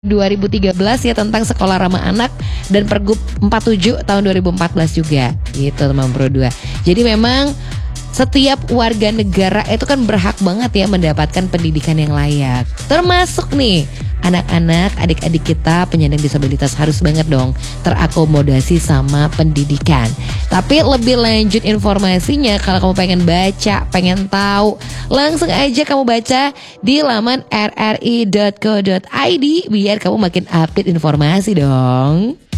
2013 ya tentang sekolah ramah anak dan Pergub 47 tahun 2014 juga gitu teman Pro 2. Jadi memang setiap warga negara itu kan berhak banget ya mendapatkan pendidikan yang layak. Termasuk nih anak-anak, adik-adik kita penyandang disabilitas harus banget dong terakomodasi sama pendidikan. Tapi lebih lanjut informasinya kalau kamu pengen baca, pengen tahu, langsung aja kamu baca di laman rri.co.id biar kamu makin update informasi dong.